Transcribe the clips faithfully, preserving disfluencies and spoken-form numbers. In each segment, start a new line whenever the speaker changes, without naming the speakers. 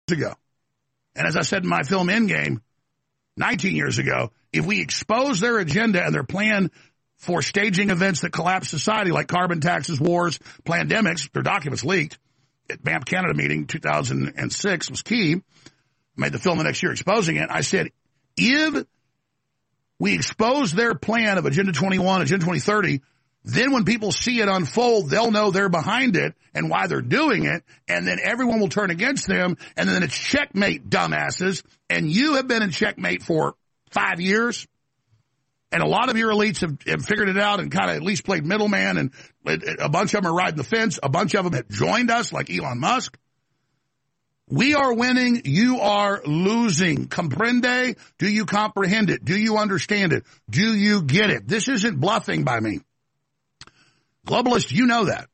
ago. And as I said in my film Endgame nineteen years ago, if we expose their agenda and their plan for staging events that collapse society like carbon taxes, wars, pandemics, their documents leaked at Banff Canada meeting two thousand six was key. Made the film the next year exposing it. I said, if we expose their plan of Agenda twenty-one, Agenda twenty thirty, then when people see it unfold, they'll know they're behind it and why they're doing it, and then everyone will turn against them, and then it's checkmate, dumbasses, and you have been in checkmate for five years, and a lot of your elites have, have figured it out and kind of at least played middleman, and a bunch of them are riding the fence, a bunch of them have joined us, like Elon Musk. We are winning, you are losing. Comprende? Do you comprehend it? Do you understand it? Do you get it? This isn't bluffing by me. Globalists, you know that.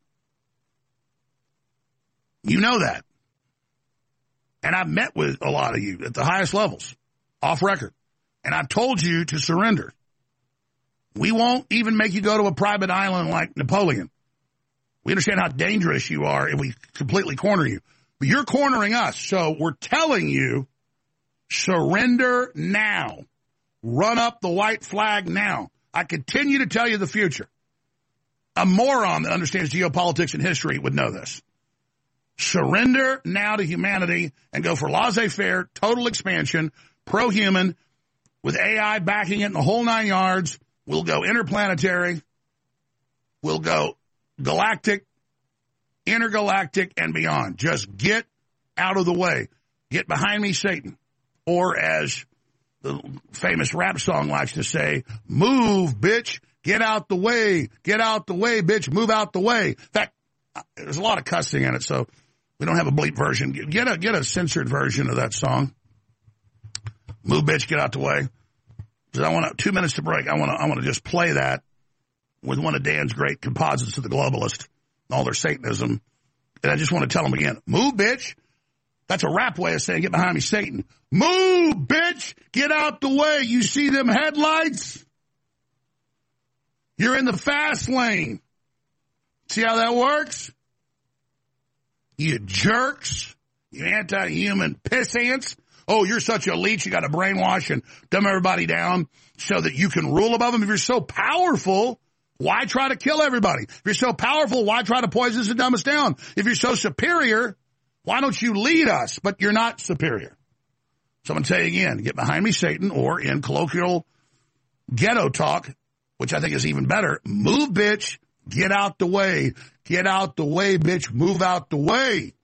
You know that. And I've met with a lot of you at the highest levels, off record. And I've told you to surrender. We won't even make you go to a private island like Napoleon. We understand how dangerous you are if we completely corner you. But you're cornering us, so we're telling you, surrender now. Run up the white flag now. I continue to tell you the future. A moron that understands geopolitics and history would know this. Surrender now to humanity and go for laissez-faire, total expansion, pro-human, with A I backing it in the whole nine yards. We'll go interplanetary. We'll go galactic, intergalactic, and beyond. Just get out of the way. Get behind me, Satan. Or as the famous rap song likes to say, move, bitch. Get out the way. Get out the way, bitch. Move out the way. In fact, there's a lot of cussing in it, so we don't have a bleep version. Get a get a censored version of that song. Move, bitch. Get out the way. Because I want to, two minutes to break. I want to I want to just play that with one of Dan's great composites of the globalist and all their Satanism. And I just want to tell them again, move, bitch. That's a rap way of saying, get behind me, Satan. Move, bitch. Get out the way. You see them headlights? You're in the fast lane. See how that works? You jerks. You anti-human piss ants. Oh, you're such a leech. You got to brainwash and dumb everybody down so that you can rule above them. If you're so powerful, why try to kill everybody? If you're so powerful, why try to poison us and dumb us down? If you're so superior, why don't you lead us? But you're not superior. So I'm going to tell you again, get behind me, Satan, or in colloquial ghetto talk, which I think is even better, move, bitch, get out the way. Get out the way, bitch, move out the way.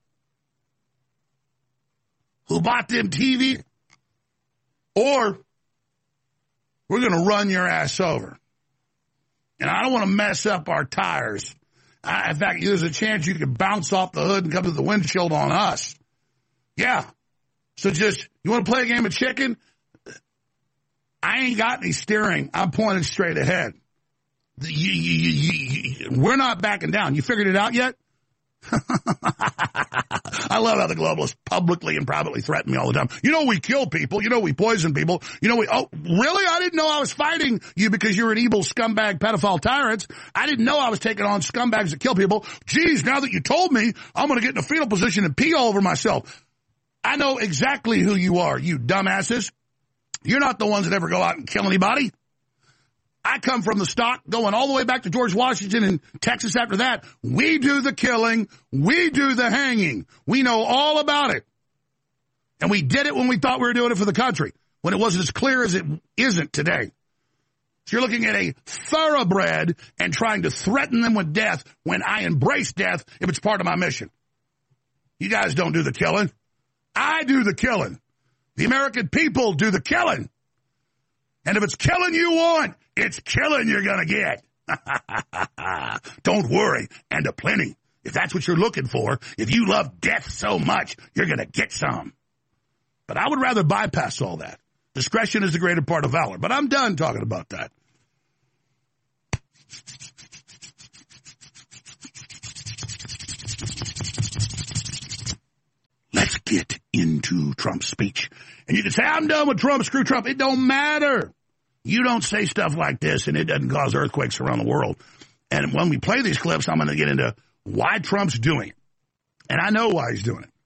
Who bought them T V? Or we're going to run your ass over. And I don't want to mess up our tires. I, in fact, there's a chance you could bounce off the hood and come to the windshield on us. Yeah. So just, you want to play a game of chicken? I ain't got any steering. I'm pointed straight ahead. You, you, you, you, we're not backing down. You figured it out yet? I love how the globalists publicly and privately threaten me all the time. You know we kill people. You know we poison people. You know we, oh, really? I didn't know I was fighting you because you're an evil scumbag pedophile tyrants. I didn't know I was taking on scumbags that kill people. Geez, now that you told me, I'm going to get in a fetal position and pee all over myself. I know exactly who you are, you dumbasses. You're not the ones that ever go out and kill anybody. I come from the stock going all the way back to George Washington and Texas after that. We do the killing. We do the hanging. We know all about it. And we did it when we thought we were doing it for the country, when it wasn't as clear as it isn't today. So you're looking at a thoroughbred and trying to threaten them with death when I embrace death if it's part of my mission. You guys don't do the killing. I do the killing. The American people do the killing. And if it's killing you want, it's killing you're going to get. Don't worry, and a plenty. If that's what you're looking for, if you love death so much, you're going to get some. But I would rather bypass all that. Discretion is the greater part of valor. But I'm done talking about that. Let's get into Trump's speech. And you can say, I'm done with Trump, screw Trump. It don't matter. You don't say stuff like this, and it doesn't cause earthquakes around the world. And when we play these clips, I'm going to get into why Trump's doing it. And I know why he's doing it.